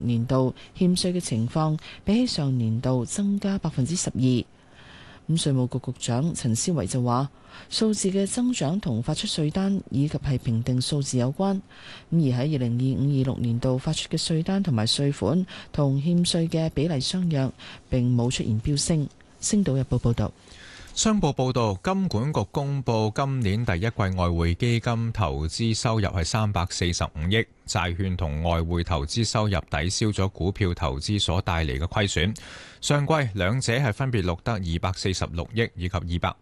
年度欠稅嘅情況比起上年度增加12%。稅務局局長陳思維就話，數字嘅增長同發出稅單以及係評定數字有關。而喺2025-26年度發出嘅稅單同埋稅款同欠稅嘅比例相若，並冇出現飆升。星島日報報道。 商報報導，金管局公布今年第一季外匯基金投資收入係345億，債券同外匯投資收入抵消咗股票投資所帶嚟嘅虧損。上季兩者係分別錄得246億以及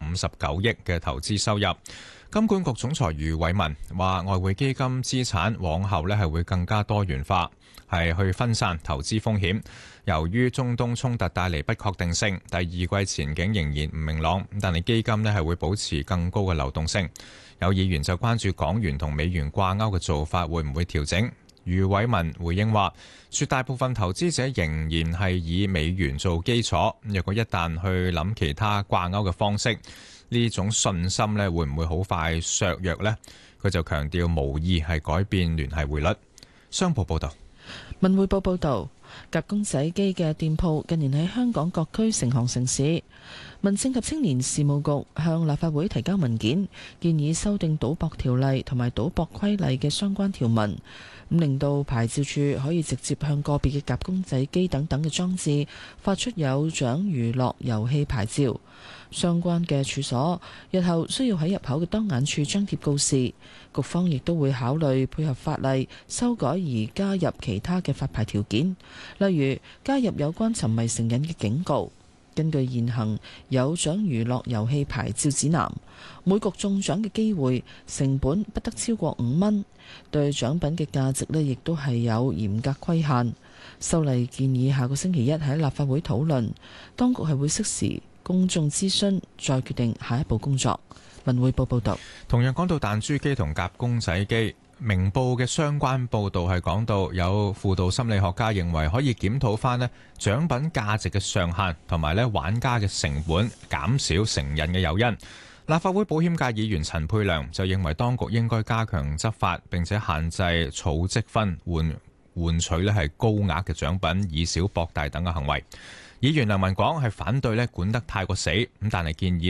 259億嘅投資收入。金管局總裁余偉文話，外匯基金資產往後係會更加多元化，係去分散投資風險。由於中東衝突帶嚟不確定性，第二季前景仍然唔明朗，但係基金係會保持更高嘅流動性。有議員就關注港元同美元掛鈎嘅做法會唔會調整。余偉文回應話，絕大部分投資者仍然係以美元做基礎，若果一旦去諗其他掛鈎嘅方式，呢種信心會唔會好快削弱呢？佢就強調無意係改變聯繫匯率。商報報道。 文匯報報道，夾公仔機嘅店鋪近年喺香港各區成行成市。民政及青年事務局向立法會提交文件，建議修訂賭博條例同埋賭博規例嘅相關條文，令到牌照處可以直接向個別嘅夾公仔機等等嘅裝置發出有獎娛樂遊戲牌照。相關嘅處所日後需要喺入口嘅當眼處張貼告示。局方亦都會考慮配合法例修改而加入其他嘅發牌條件，例如加入有關沉迷成癮嘅警告。根據現行有獎娛樂遊戲牌照指南，每局中獎嘅機會成本不得超過5蚊，對獎品嘅價值亦都係有嚴格規限。修例建議下個星期一喺立法會討論，當局係會適時公眾諮詢，再決定下一步工作。文匯報報道。 同樣講到彈珠機同夾公仔機，明報嘅相關報導係講到有輔導心理學家認為可以檢討翻獎品價值嘅上限，同埋玩家嘅成本，減少成癮嘅誘因。立法會保險界議員陳沛良就認為當局應該加強執法，並且限制儲積分換取係高額嘅獎品，以小博大等嘅行為。議員梁文廣係反對管得太過死，咁但係建議